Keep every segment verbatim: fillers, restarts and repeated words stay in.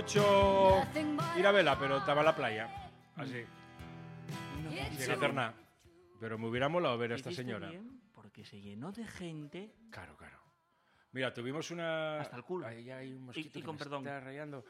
Mucho ir a vela, pero estaba en la playa. Así. Sin hacer nada. Pero me hubiera molado ver a esta señora. Bien porque se llenó de gente. Claro, claro. Mira, tuvimos una... Hasta el culo. Ahí hay un mosquito y, y que con me perdón. está rayando.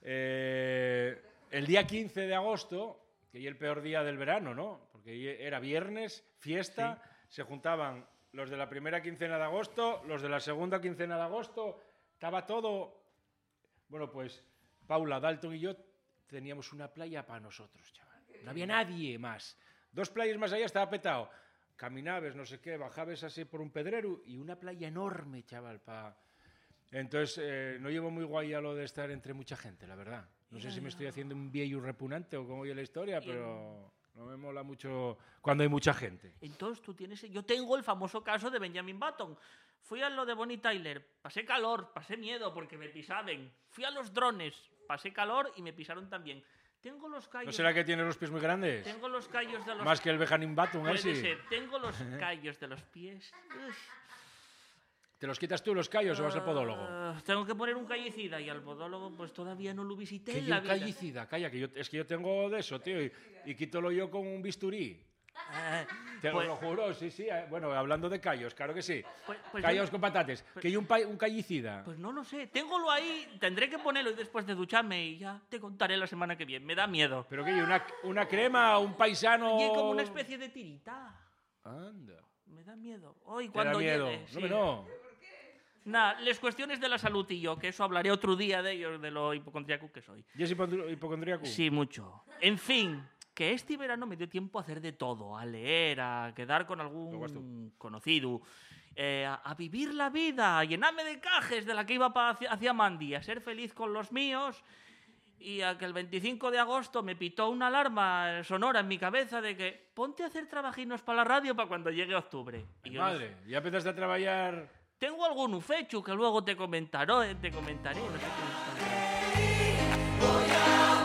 Eh, el día quince de agosto, que es el peor día del verano, ¿no? Porque era viernes, fiesta, sí. Se juntaban los de la primera quincena de agosto, los de la segunda quincena de agosto, estaba todo... Bueno, pues Paula, Dalton y yo teníamos una playa para nosotros, chaval. No había nadie más. Dos playas más allá estaba petado. Caminabas, no sé qué, bajabas así por un pedrero y una playa enorme, chaval, para... Entonces, eh, no llevo muy guay a lo de estar entre mucha gente, la verdad. No sé si me estoy haciendo un viejo repugnante o cómo oye la historia, pero no me mola mucho cuando hay mucha gente. Entonces tú tienes... Yo tengo el famoso caso de Benjamin Button. Fui a lo de Bonnie Tyler, pasé calor, pasé miedo porque me pisaban. Fui a los drones, pasé calor y me pisaron también. Tengo los callos... ¿No será que tienes los pies muy grandes? Tengo los callos de los... Más que el Benjamin Button, Puede así. ser. Tengo los callos de los pies... Uf. ¿Te los quitas tú los callos uh, o vas al podólogo? Tengo que poner un callicida y al podólogo pues todavía no lo visité. ¿Qué en la yo vida. callicida? Calla, que yo, es que yo tengo de eso, tío, y, y quítalo yo con un bisturí. Eh, Te pues, lo juro, sí, sí. Bueno, hablando de callos, claro que sí. Pues, pues callos yo, con patates. Pues, ¿Que hay un, un callicida? Pues no lo sé. Téngolo ahí, tendré que ponerlo después de ducharme y ya te contaré la semana que viene. Me da miedo. ¿Pero qué? ¿Una, una crema, un paisano...? Y como una especie de tirita. Anda. Me da miedo. Hoy ¿Te cuando da miedo? llegue, No, sí. no. Nada, las cuestiones de la salud y yo, que eso hablaré otro día de ellos, de lo hipocondríaco que soy. ¿Y es hipocondríaco? Sí, mucho. En fin, que este verano me dio tiempo a hacer de todo, a leer, a quedar con algún conocido, eh, a, a vivir la vida, a llenarme de cajes de la que iba pa hacia, hacia Mandy, a ser feliz con los míos y a que el veinticinco de agosto me pitó una alarma sonora en mi cabeza de que ponte a hacer trabajinos para la radio para cuando llegue octubre. Y yo madre, no... ya empezaste a trabajar... Tengo algún fecho que luego te comentaré, te comentaré. No sé qué Voy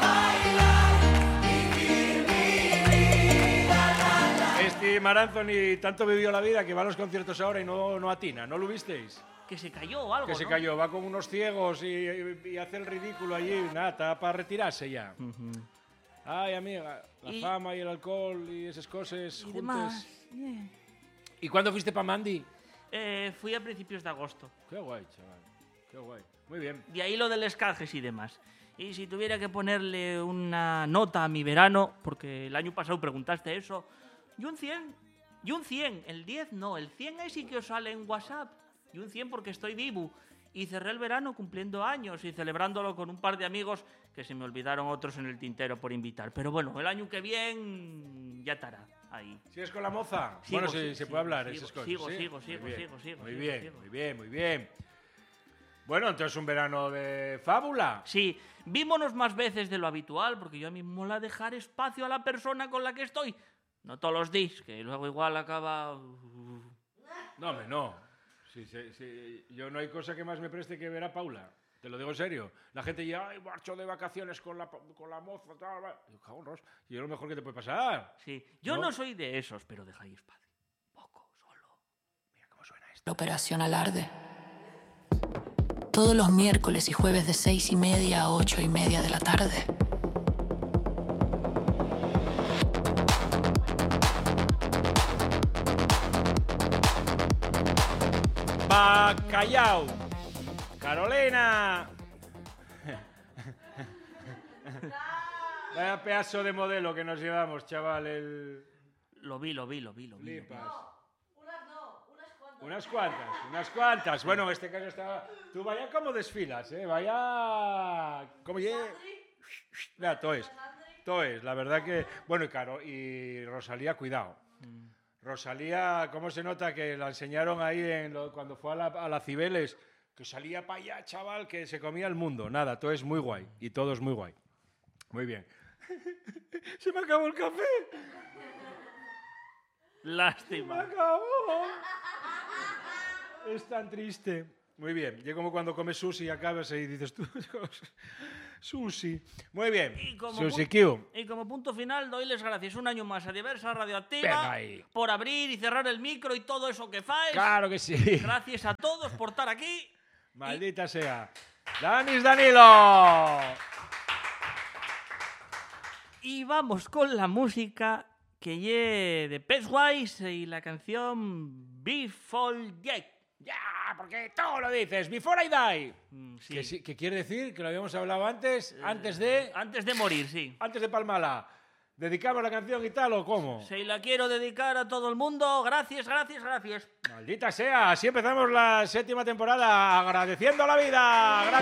a bailar, vivir mi vida. Este Maranzoni tanto vivió la vida que va a los conciertos ahora y no, no atina. ¿No lo visteis? Que se cayó o algo, Que se ¿no? cayó, va con unos ciegos y, y, y hace el ridículo allí. Nada, está para retirarse ya. Uh-huh. Ay, amiga, la y, fama y el alcohol y esas cosas y juntas. Demás. Yeah. ¿Y cuándo fuiste para Mandy? Eh, fui a principios de agosto. Qué guay, chaval. Qué guay. Muy bien. De ahí lo de los cajes y demás. Y si tuviera que ponerle una nota a mi verano, porque el año pasado preguntaste eso, y un cien. Y un cien. El diez no. El cien es sí que os sale en WhatsApp. Y un cien porque estoy vivo. Y cerré el verano cumpliendo años y celebrándolo con un par de amigos que se me olvidaron otros en el tintero por invitar. Pero bueno, el año que viene ya estará. Ahí. ¿Sigues con la moza? Sigo, bueno, sí, sigo, se puede hablar sigo, esas cosas. Sigo, ¿sí? sigo, sigo, muy sigo, sigo. Muy sigo, bien, sigo. muy bien, muy bien. Bueno, entonces un verano de fábula. Sí, vímonos más veces de lo habitual, porque yo a mí me mola dejar espacio a la persona con la que estoy. No todos los días, que luego igual acaba... No, hombre, no. Sí, sí, sí. Yo no hay cosa que más me preste que ver a Paula. Te lo digo en serio. La gente ya, ay, marcho de vacaciones con la, con la moza, tal, tal. Yo, cago en Ros. Y es lo mejor que te puede pasar. Sí, yo no, no soy de esos, pero dejáis espacio. Poco, solo. Mira cómo suena esto. Operación Alarde. Todos los miércoles y jueves de seis y media a ocho y media de la tarde. Bacallao. Carolina. Vaya pedazo de modelo que nos llevamos, chaval. El... Lo vi, lo vi, lo vi, lo vi. Flipas. No, unas no, unas cuantas. Unas cuantas, unas cuantas. Bueno, en este caso está... Tú vaya como desfilas, ¿eh? Vaya... Como ye... Mira, todo es. Todo es, la verdad que... Bueno, y Caro, y Rosalía, cuidado. Mm. Rosalía, ¿cómo se nota que la enseñaron ahí en lo, cuando fue a la, a la Cibeles? Que salía para allá, chaval, que se comía el mundo. Nada, todo es muy guay. Y todo es muy guay. Muy bien. Se me acabó el café. Lástima. Se me acabó. Es tan triste. Muy bien. Y como cuando comes sushi y acabas y dices tú... Sushi. Muy bien. Y como, Sushi Q. Y como punto final, doy les gracias un año más a Diversa Radioactiva por abrir y cerrar el micro y todo eso que fáis. Claro que sí. Gracias a todos por estar aquí. Maldita y... sea. Danis Danilo. vamos con la música que lle de Pennywise y la canción Before Jack. Ya, porque todo lo dices. Before I die. Mm, sí. Que, sí- que quiere decir, que lo habíamos hablado antes, antes de... Antes de morir, sí. Antes de Palmala. ¿Dedicamos la canción y tal o cómo? Se la quiero dedicar a todo el mundo. Gracias, gracias, gracias. Maldita sea, así empezamos la séptima temporada agradeciendo la vida. Gracias.